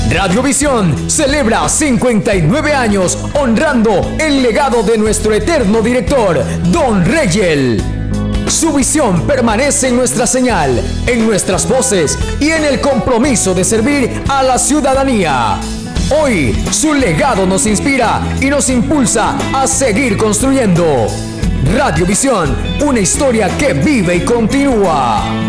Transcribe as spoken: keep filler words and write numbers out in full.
Radiovisión celebra cincuenta y nueve años honrando el legado de nuestro eterno director, Don Reyel. Su visión permanece en nuestra señal, en nuestras voces y en el compromiso de servir a la ciudadanía. Hoy, su legado nos inspira y nos impulsa a seguir construyendo. Radiovisión, una historia que vive y continúa.